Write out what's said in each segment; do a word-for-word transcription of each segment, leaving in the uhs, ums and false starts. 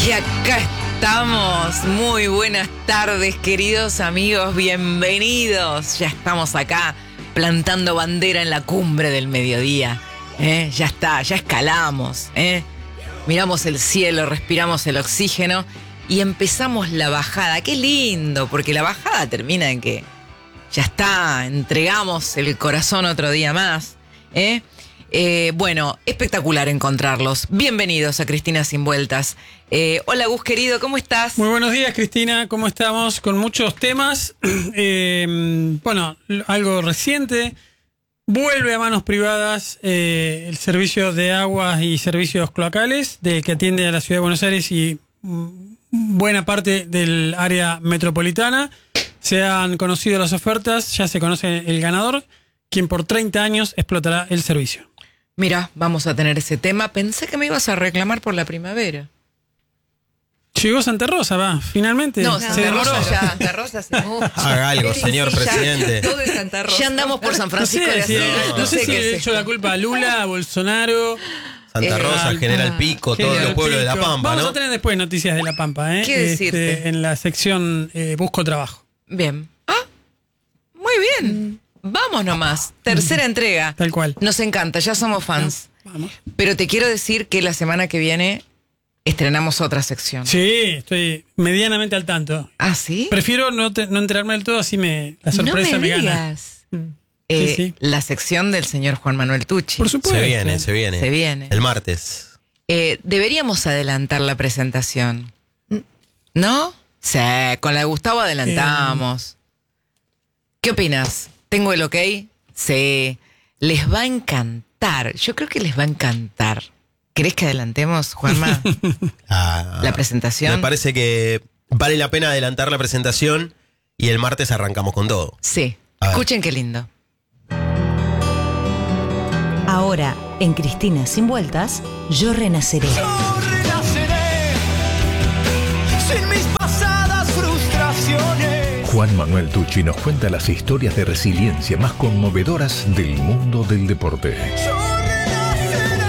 Y acá estamos. Muy buenas tardes, queridos amigos. Bienvenidos. Ya estamos acá plantando bandera en la cumbre del mediodía. ¿eh? Ya está, ya escalamos. ¿eh? Miramos el cielo, respiramos el oxígeno y empezamos la bajada. Qué lindo, porque la bajada termina en que ya está, entregamos el corazón otro día más. ¿eh? Eh, bueno, espectacular encontrarlos. Bienvenidos a Cristina Sin Vueltas. Eh, hola Gus querido, ¿cómo estás? Muy buenos días, Cristina, ¿cómo estamos? Con muchos temas. Eh, bueno, algo reciente. Vuelve a manos privadas eh, el servicio de aguas y servicios cloacales de que atiende a la ciudad de Buenos Aires y mm, buena parte del área metropolitana. Se han conocido las ofertas, ya se conoce el ganador, quien por treinta años explotará el servicio. Mira, vamos a tener ese tema. Pensé que me ibas a reclamar por la primavera. Llegó Santa Rosa, va, finalmente. No, se Santa demoró. Rosa ya. Santa Rosa se Haga algo, señor Sí, ya, presidente. todo es Santa Rosa. Ya andamos por San No Francisco sé, de si, Asís. no, no sé si qué le he es hecho la culpa a Lula, a Bolsonaro. Santa Eh, Rosa, al- General Pico, todos General los pueblos de La Pico. Pampa, Vamos ¿no? a tener después noticias de La Pampa, ¿eh? ¿Qué decirte? en la sección eh, Busco Trabajo. Bien. Ah, muy bien. Vamos nomás. Tercera entrega. Tal cual. Nos encanta, ya somos fans. Vamos. Pero te quiero decir que la semana que viene estrenamos otra sección. Sí, estoy medianamente al tanto. ¿Ah, sí? Prefiero no, te- no enterarme del todo, así me la sorpresa no me, me, gana. digas. Mm. Eh, Sí, sí. La sección del señor Juan Manuel Tucci. Por supuesto. Se viene, se viene. Se viene. El martes. Eh, deberíamos adelantar la presentación. ¿No? Sí, con la de Gustavo adelantamos. ¿Qué opinas? ¿Tengo el ok? Sí. Les va a encantar. Yo creo que les va a encantar. ¿Querés que adelantemos, Juanma, Ah, la presentación? Me parece que vale la pena adelantar la presentación y el martes arrancamos con todo. Sí. A ver. Escuchen qué lindo. Ahora, en Cristina Sin Vueltas, yo renaceré. Yo renaceré sin mis pasadas frustraciones. Juan Manuel Tucci nos cuenta las historias de resiliencia más conmovedoras del mundo del deporte. Yo renaceré.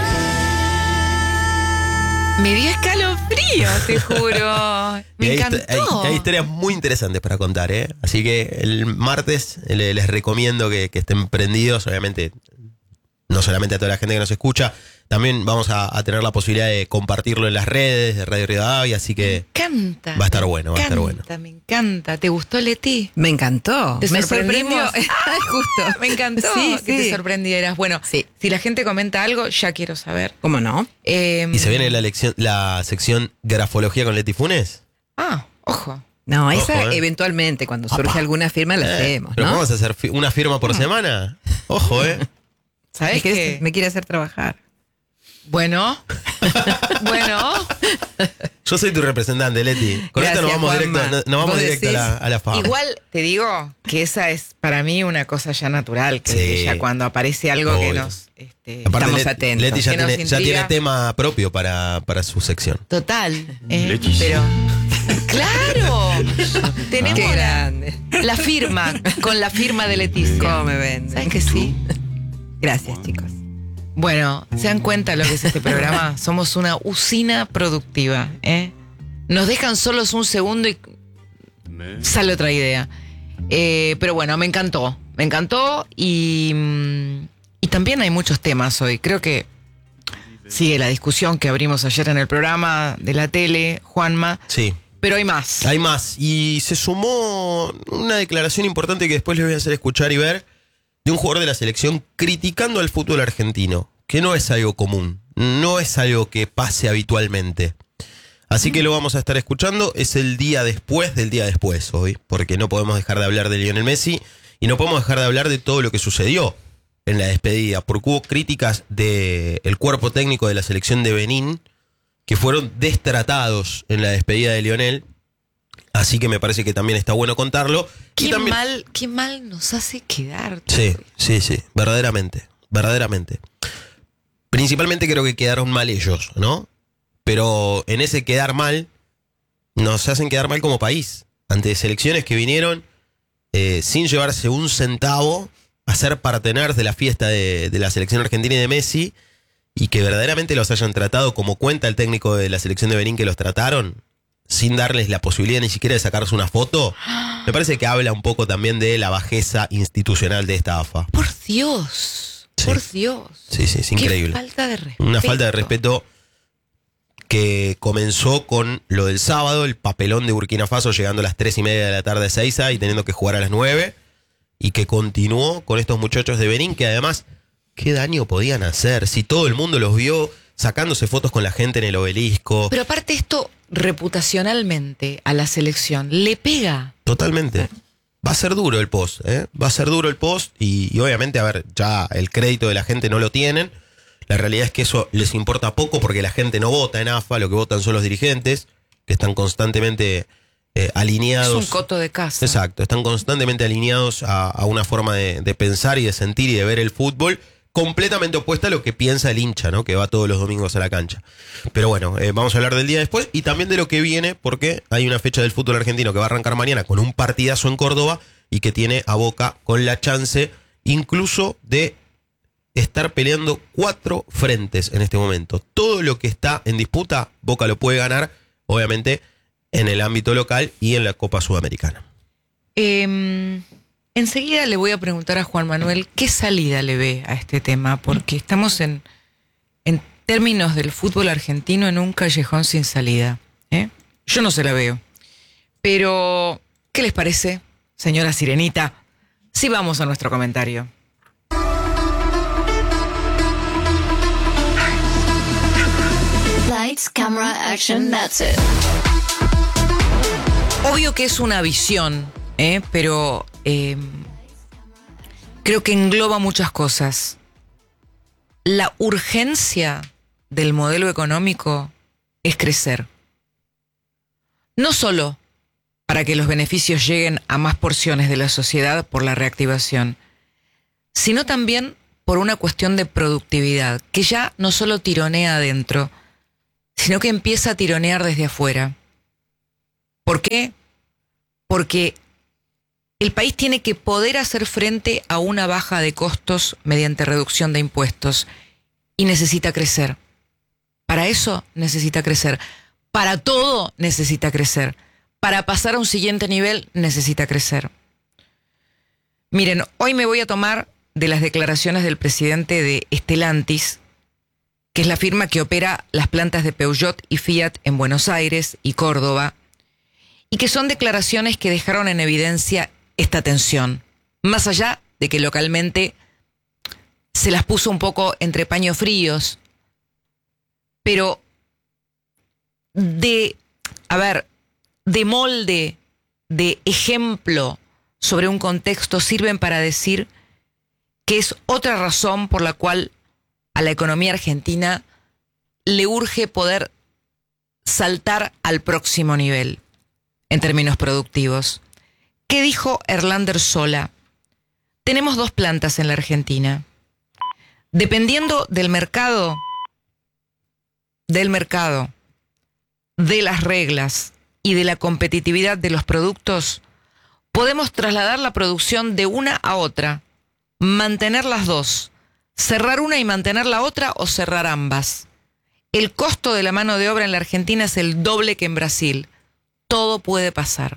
Me dio escalofrío, te juro. Y Me hay, encantó. hay- hay historias muy interesantes para contar, ¿eh? Así que el martes le- les recomiendo que, que estén prendidos, obviamente, no solamente a toda la gente que nos escucha, también vamos a, a tener la posibilidad de compartirlo en las redes de Radio Rivadavia, así que Me encanta. va a estar bueno, va a estar Me bueno. encanta, me encanta. ¿Te gustó, Leti? Me encantó. ¿Te me sorprendimos? sorprendió. Justo. Me encantó Sí, que te sí. sorprendieras. Bueno, Sí. si la gente comenta algo, ya quiero saber. ¿Cómo no? Eh, ¿Y se viene la, lección, la sección Grafología con Leti Funes? Ah, ojo. No, Ojo, esa eh. eventualmente, cuando surge alguna firma, la Eh, hacemos, ¿Pero ¿no? vamos a hacer fi- una firma por semana? Ojo, ¿eh? ¿Sabes me, quiere, qué? me quiere hacer trabajar. Bueno. bueno. Yo soy tu representante, Leti. Con Gracias, esto nos vamos Juanma. directo, no- nos vamos ¿Vos directo a la, decís? a la fama. Igual te digo que esa es para mí una cosa ya natural. Que Sí. ya cuando aparece algo que Obvio. nos. Este, Aparte, estamos Leti- atentos. Leti ya Que nos tiene, ya intriga. tiene tema propio para, para su sección. total. ¿eh? Leti. Pero. ¡Claro! Tenemos Qué la, grande. la firma, con la firma de Leticia. ¿Cómo me ven? ¿Sabes que sí? Gracias, chicos. Bueno, ¿se dan cuenta lo que es este programa? Somos una usina productiva, ¿eh? Nos dejan solos un segundo y sale otra idea. Eh, pero bueno, me encantó. Me encantó y, mm, y también hay muchos temas hoy. Creo que sigue la discusión que abrimos ayer en el programa de la tele, Juanma, Sí. pero hay más. Hay más. Y se sumó una declaración importante que después les voy a hacer escuchar y ver de un jugador de la selección criticando al fútbol argentino, que no es algo común, no es algo que pase habitualmente. Así que lo vamos a estar escuchando. Es el día después del día después hoy, porque no podemos dejar de hablar de Lionel Messi y no podemos dejar de hablar de todo lo que sucedió en la despedida, porque hubo críticas del cuerpo técnico de la selección de Benín que fueron destratados en la despedida de Lionel. Así que me parece que también está bueno contarlo. Qué Y también, mal, qué mal nos hace quedar. Sí, sí, sí, verdaderamente, verdaderamente. Principalmente creo que quedaron mal ellos, ¿no? Pero en ese quedar mal, nos hacen quedar mal como país. Ante selecciones que vinieron eh, sin llevarse un centavo a ser parteners de la fiesta de, de la selección argentina y de Messi. y que verdaderamente los hayan tratado como cuenta el técnico de la selección de Benín que los trataron, sin darles la posibilidad ni siquiera de sacarse una foto, me parece que habla un poco también de la bajeza institucional de esta A F A. Por Dios, Sí. por Dios. Sí, sí, es Qué increíble. falta de respeto. Una falta de respeto que comenzó con lo del sábado, el papelón de Burkina Faso llegando a las tres y media de la tarde a Seiza y teniendo que jugar a las nueve, y que continuó con estos muchachos de Benín que además, ¿qué daño podían hacer? Si todo el mundo los vio sacándose fotos con la gente en el obelisco. Pero aparte esto, reputacionalmente, a la selección, le pega. Totalmente. Va a ser duro el post, ¿eh? Va a ser duro el post y, y obviamente, a ver, ya el crédito de la gente no lo tienen. La realidad es que eso les importa poco porque la gente no vota en A F A, lo que votan son los dirigentes, que están constantemente eh, alineados. Es un coto de casa. Exacto, están constantemente alineados a, a una forma de, de pensar y de sentir y de ver el fútbol completamente opuesta a lo que piensa el hincha, ¿no? Que va todos los domingos a la cancha. Pero bueno, eh, vamos a hablar del día después y también de lo que viene, porque hay una fecha del fútbol argentino que va a arrancar mañana con un partidazo en Córdoba y que tiene a Boca con la chance incluso de estar peleando cuatro frentes en este momento. Todo lo que está en disputa, Boca lo puede ganar, obviamente, en el ámbito local y en la Copa Sudamericana. Eh, enseguida le voy a preguntar a Juan Manuel qué salida le ve a este tema, porque estamos en, en términos del fútbol argentino en un callejón sin salida, ¿eh? Yo no se la veo. Pero, ¿qué les parece, señora Sirenita? Si vamos a nuestro comentario. Lights, camera, action, that's it. Obvio que es una visión, ¿eh? Pero eh, creo que engloba muchas cosas. La urgencia del modelo económico es crecer. No solo para que los beneficios lleguen a más porciones de la sociedad por la reactivación, sino también por una cuestión de productividad, que ya no solo tironea adentro, sino que empieza a tironear desde afuera. ¿Por qué? Porque el país tiene que poder hacer frente a una baja de costos mediante reducción de impuestos y necesita crecer. Para eso necesita crecer. Para todo necesita crecer. Para pasar a un siguiente nivel necesita crecer. Miren, hoy me voy a tomar de las declaraciones del presidente de Stellantis, que es la firma que opera las plantas de Peugeot y Fiat en Buenos Aires y Córdoba, y que son declaraciones que dejaron en evidencia esta tensión, más allá de que localmente se las puso un poco entre paños fríos, pero de, a ver, de molde, de ejemplo sobre un contexto sirven para decir que es otra razón por la cual a la economía argentina le urge poder saltar al próximo nivel en términos productivos. ¿Qué dijo Erlander Sola? Tenemos dos plantas en la Argentina. Dependiendo del mercado, del mercado, de las reglas y de la competitividad de los productos, podemos trasladar la producción de una a otra, mantener las dos, cerrar una y mantener la otra o cerrar ambas. El costo de la mano de obra en la Argentina es el doble que en Brasil. Todo puede pasar.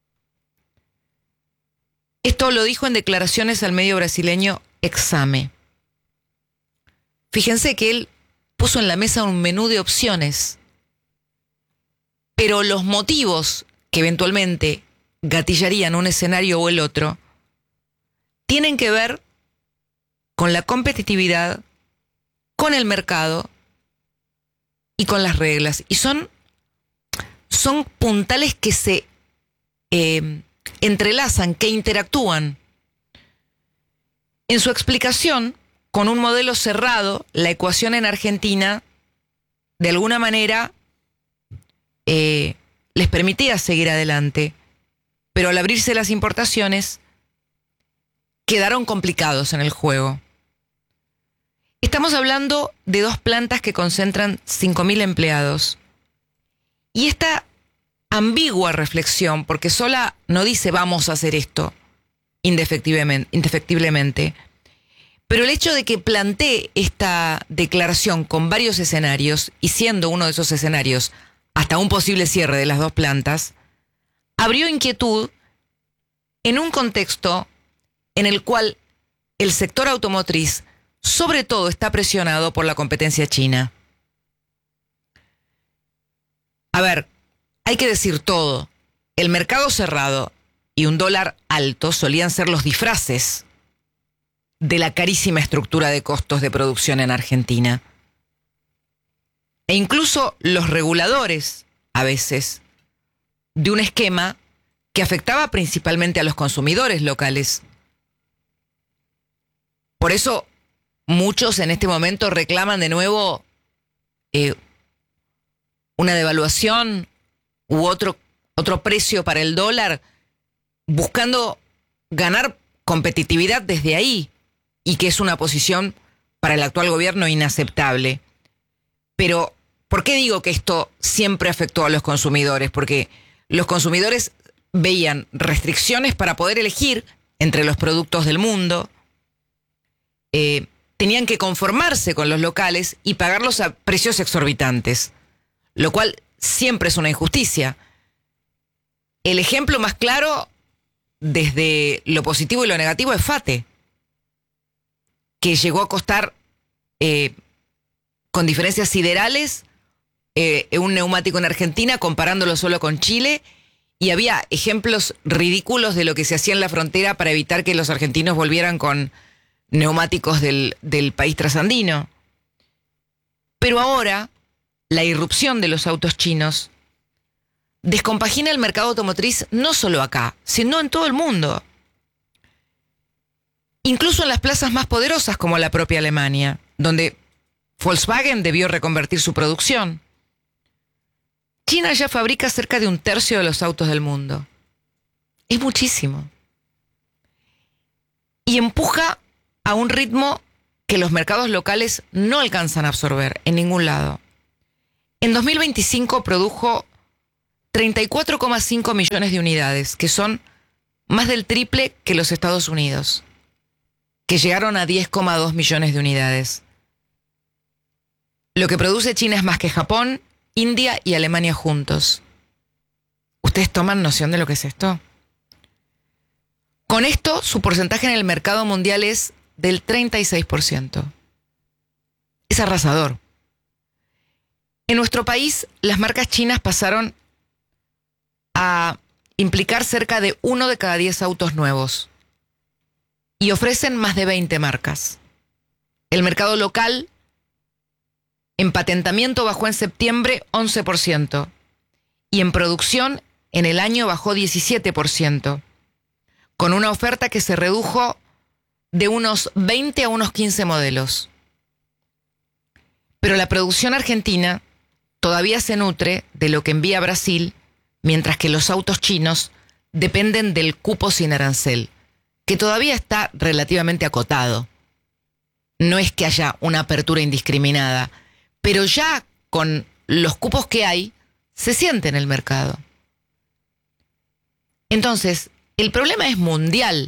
Esto lo dijo en declaraciones al medio brasileño Exame. Fíjense que él puso en la mesa un menú de opciones, pero los motivos que eventualmente gatillarían un escenario o el otro tienen que ver con la competitividad, con el mercado y con las reglas. Y son, son puntales que se eh, entrelazan, que interactúan. En su explicación, con un modelo cerrado, la ecuación en Argentina, de alguna manera, eh, les permitía seguir adelante. Pero al abrirse las importaciones, quedaron complicados en el juego. Estamos hablando de dos plantas que concentran cinco mil empleados. Y esta ambigua reflexión, porque Sola no dice vamos a hacer esto indefectiblemente, indefectiblemente, Pero el hecho de que plantee esta declaración con varios escenarios, y siendo uno de esos escenarios hasta un posible cierre de las dos plantas, abrió inquietud en un contexto en el cual el sector automotriz sobre todo está presionado por la competencia china. A ver, hay que decir todo. El mercado cerrado y un dólar alto solían ser los disfraces de la carísima estructura de costos de producción en Argentina. E incluso los reguladores, a veces, de un esquema que afectaba principalmente a los consumidores locales. Por eso, muchos en este momento reclaman de nuevo eh, una devaluación u otro, otro precio para el dólar, buscando ganar competitividad desde ahí, y que es una posición para el actual gobierno inaceptable. Pero, ¿por qué digo que esto siempre afectó a los consumidores? Porque los consumidores veían restricciones para poder elegir entre los productos del mundo, eh, tenían que conformarse con los locales y pagarlos a precios exorbitantes, lo cual siempre es una injusticia. El ejemplo más claro, desde lo positivo y lo negativo, es Fate, que llegó a costar, eh, con diferencias siderales, eh, un neumático en Argentina, comparándolo solo con Chile, y había ejemplos ridículos de lo que se hacía en la frontera para evitar que los argentinos volvieran con neumáticos del, del país trasandino. Pero ahora, la irrupción de los autos chinos descompagina el mercado automotriz no solo acá, sino en todo el mundo. Incluso en las plazas más poderosas como la propia Alemania, donde Volkswagen debió reconvertir su producción. China ya fabrica cerca de un tercio de los autos del mundo. Es muchísimo. Y empuja a un ritmo que los mercados locales no alcanzan a absorber en ningún lado. En dos mil veinticinco produjo treinta y cuatro coma cinco millones de unidades, que son más del triple que los Estados Unidos, que llegaron a diez coma dos millones de unidades. Lo que produce China es más que Japón, India y Alemania juntos. ¿Ustedes toman noción de lo que es esto? Con esto, su porcentaje en el mercado mundial es del treinta y seis por ciento. Es arrasador. En nuestro país, las marcas chinas pasaron a implicar cerca de uno de cada diez autos nuevos y ofrecen más de veinte marcas. El mercado local en patentamiento bajó en septiembre once por ciento y en producción en el año bajó diecisiete por ciento, con una oferta que se redujo de unos veinte a unos quince modelos. Pero la producción argentina todavía se nutre de lo que envía Brasil, mientras que los autos chinos dependen del cupo sin arancel, que todavía está relativamente acotado. No es que haya una apertura indiscriminada, pero ya con los cupos que hay, se siente en el mercado. Entonces, el problema es mundial.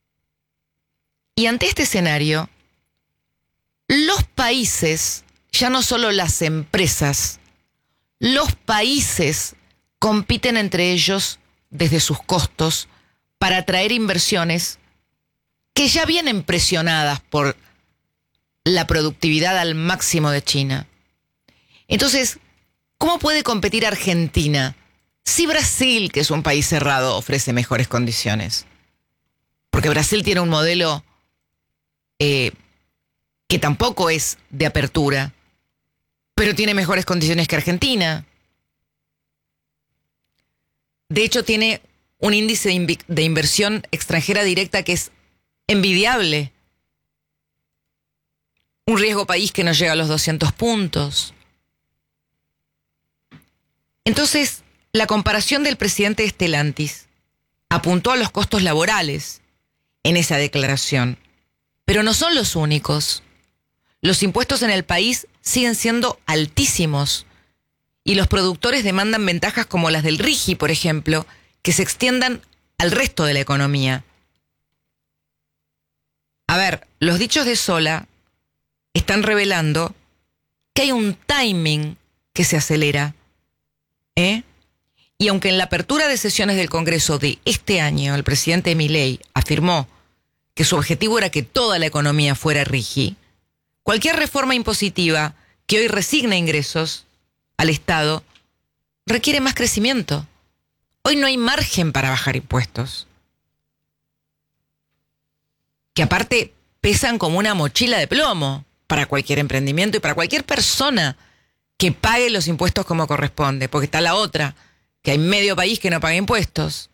Y ante este escenario, los países, ya no solo las empresas, los países compiten entre ellos desde sus costos para atraer inversiones que ya vienen presionadas por la productividad al máximo de China. Entonces, ¿cómo puede competir Argentina si Brasil, que es un país cerrado, ofrece mejores condiciones? Porque Brasil tiene un modelo eh, que tampoco es de apertura, pero tiene mejores condiciones que Argentina. De hecho, tiene un índice de, inv- de inversión extranjera directa que es envidiable. Un riesgo país que no llega a los doscientos puntos. Entonces, la comparación del presidente Stellantis apuntó a los costos laborales en esa declaración, pero no son los únicos. Los impuestos en el país siguen siendo altísimos y los productores demandan ventajas como las del RIGI, por ejemplo, que se extiendan al resto de la economía. A ver, los dichos de Sola están revelando que hay un timing que se acelera, ¿eh? Y aunque en la apertura de sesiones del Congreso de este año el presidente Milei afirmó que su objetivo era que toda la economía fuera rígida, cualquier reforma impositiva que hoy resigne ingresos al Estado requiere más crecimiento. Hoy no hay margen para bajar impuestos, que aparte pesan como una mochila de plomo para cualquier emprendimiento y para cualquier persona que pague los impuestos como corresponde, porque está la otra, que hay medio país que no paga impuestos.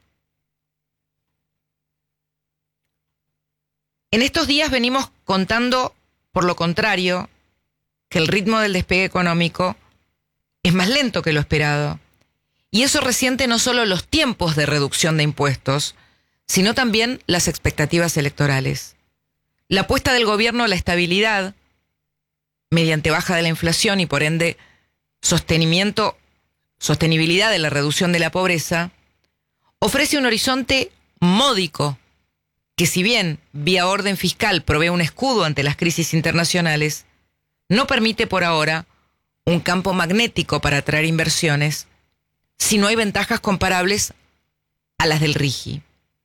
En estos días venimos contando, por lo contrario, que el ritmo del despegue económico es más lento que lo esperado. Y eso resiente no solo los tiempos de reducción de impuestos, sino también las expectativas electorales. La apuesta del gobierno a la estabilidad, mediante baja de la inflación y por ende sostenimiento, sostenibilidad de la reducción de la pobreza, ofrece un horizonte módico que, si bien vía orden fiscal provee un escudo ante las crisis internacionales, no permite por ahora un campo magnético para atraer inversiones si no hay ventajas comparables a las del RIGI.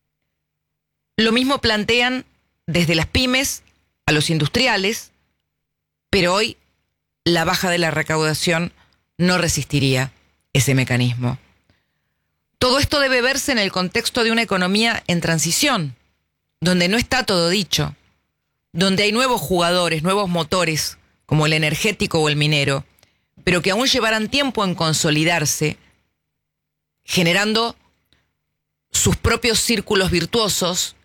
Lo mismo plantean desde las pymes a los industriales, pero hoy la baja de la recaudación no resistiría ese mecanismo. Todo esto debe verse en el contexto de una economía en transición, donde no está todo dicho, donde hay nuevos jugadores, nuevos motores, como el energético o el minero, pero que aún llevarán tiempo en consolidarse, generando sus propios círculos virtuosos,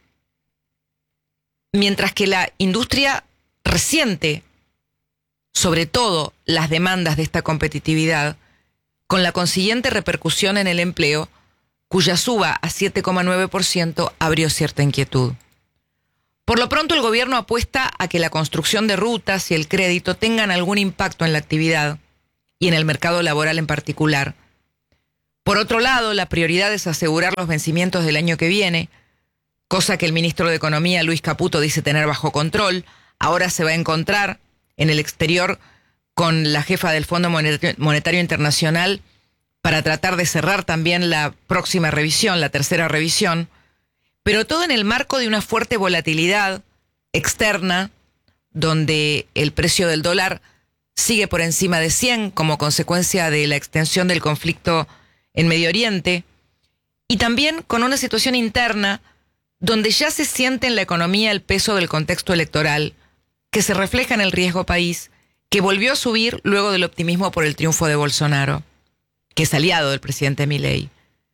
mientras que la industria resiente, sobre todo las demandas de esta competitividad, con la consiguiente repercusión en el empleo, cuya suba a siete coma nueve por ciento abrió cierta inquietud. Por lo pronto, el gobierno apuesta a que la construcción de rutas y el crédito tengan algún impacto en la actividad y en el mercado laboral en particular. Por otro lado, la prioridad es asegurar los vencimientos del año que viene, cosa que el ministro de Economía, Luis Caputo, dice tener bajo control. Ahora se va a encontrar en el exterior con la jefa del Fondo Monetario Internacional para tratar de cerrar también la próxima revisión, la tercera revisión, pero todo en el marco de una fuerte volatilidad externa, donde el precio del dólar sigue por encima de cien como consecuencia de la extensión del conflicto en Medio Oriente, y también con una situación interna donde ya se siente en la economía el peso del contexto electoral, que se refleja en el riesgo país, que volvió a subir luego del optimismo por el triunfo de Bolsonaro, que es aliado del presidente Milei.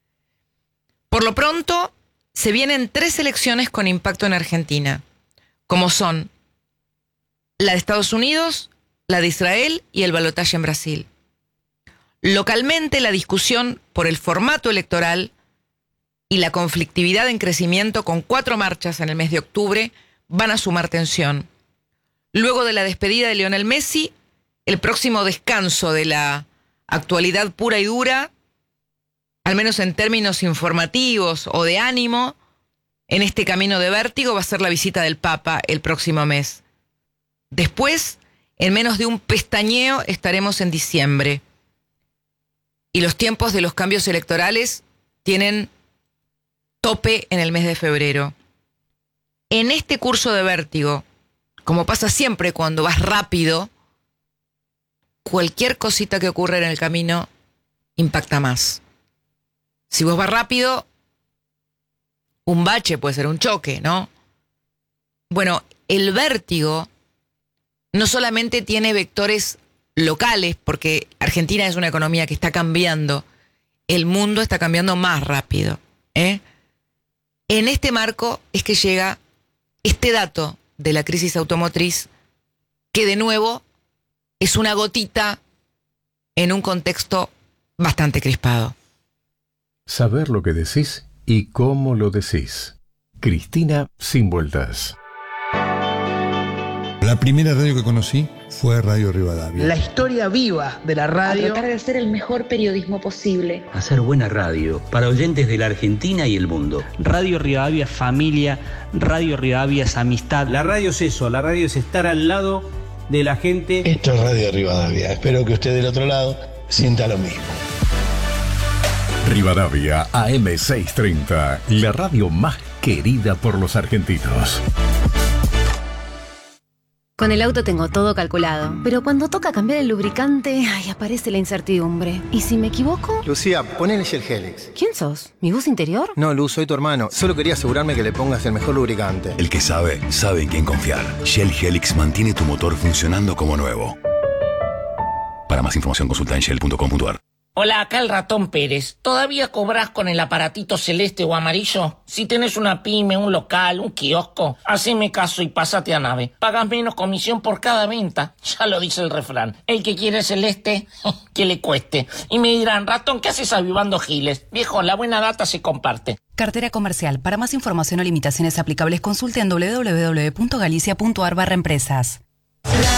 Por lo pronto, se vienen tres elecciones con impacto en Argentina, como son la de Estados Unidos, la de Israel y el balotaje en Brasil. Localmente, la discusión por el formato electoral y la conflictividad en crecimiento con cuatro marchas en el mes de octubre van a sumar tensión. Luego de la despedida de Lionel Messi, el próximo descanso de la actualidad pura y dura, al menos en términos informativos o de ánimo, en este camino de vértigo va a ser la visita del Papa el próximo mes. Después, en menos de un pestañeo, estaremos en diciembre. Y los tiempos de los cambios electorales tienen tope en el mes de febrero. En este curso de vértigo, como pasa siempre cuando vas rápido, cualquier cosita que ocurra en el camino impacta más. Si vos vas rápido, un bache puede ser un choque, ¿no? Bueno, el vértigo no solamente tiene vectores locales, porque Argentina es una economía que está cambiando, el mundo está cambiando más rápido, ¿eh? En este marco es que llega este dato de la crisis automotriz, que de nuevo es una gotita en un contexto bastante crispado. Saber lo que decís y cómo lo decís. Cristina sin vueltas. La primera radio que conocí fue Radio Rivadavia. La historia viva de la radio. A tratar de hacer el mejor periodismo posible. Hacer buena radio para oyentes de la Argentina y el mundo. Radio Rivadavia es familia, Radio Rivadavia es amistad. La radio es eso, la radio es estar al lado de la gente. Esto es Radio Rivadavia. Espero que usted del otro lado sienta lo mismo. Rivadavia A M seiscientos treinta, la radio más querida por los argentinos. Con el auto tengo todo calculado, pero cuando toca cambiar el lubricante, ay, aparece la incertidumbre. ¿Y si me equivoco? Lucía, ponele Shell Helix. ¿Quién sos? ¿Mi voz interior? No, Luz, soy tu hermano. Solo quería asegurarme que le pongas el mejor lubricante. El que sabe, sabe en quién confiar. Shell Helix mantiene tu motor funcionando como nuevo. Para más información consulta en shell punto com punto a r. Hola, acá el Ratón Pérez. ¿Todavía cobrás con el aparatito celeste o amarillo? Si tenés una pyme, un local, un kiosco, haceme caso y pásate a Nave. Pagas menos comisión por cada venta. Ya lo dice el refrán. El que quiere celeste, que le cueste. Y me dirán, Ratón, ¿qué haces avivando giles? Viejo, la buena data se comparte. Cartera comercial. Para más información o limitaciones aplicables, consulte en doble u doble u doble u punto galicia punto a r barra empresas.